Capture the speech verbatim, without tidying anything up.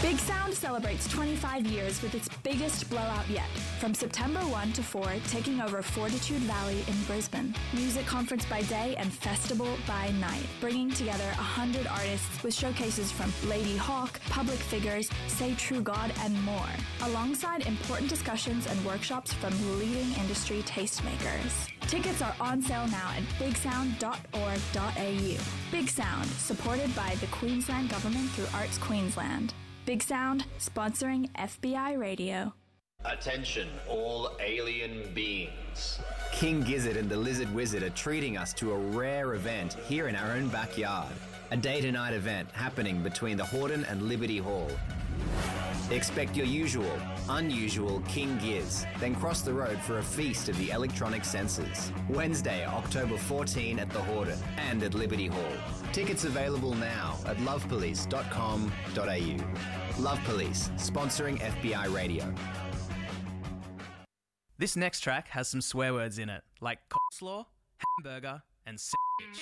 Big Sound celebrates twenty-five years with its biggest blowout yet. From September first to fourth, taking over Fortitude Valley in Brisbane. Music conference by day and festival by night, bringing together one hundred artists with showcases from Lady Hawk, public figures, Say True God, and more, alongside important discussions and workshops from leading industry tastemakers. Tickets are on sale now at big sound dot org dot a u. Big Sound, supported by the Queensland Government through Arts Queensland. Big Sound, sponsoring F B I Radio. Attention, all alien beings. King Gizzard and the Lizard Wizard are treating us to a rare event here in our own backyard. A day-to-night event happening between the Hordern and Liberty Hall. Expect your usual, unusual King Giz, then cross the road for a feast of the electronic senses. Wednesday, October fourteenth at the Hordern and at Liberty Hall. Tickets available now at love police dot com dot a u. Love Police, sponsoring F B I Radio. This next track has some swear words in it, like coleslaw, hamburger, and sandwich.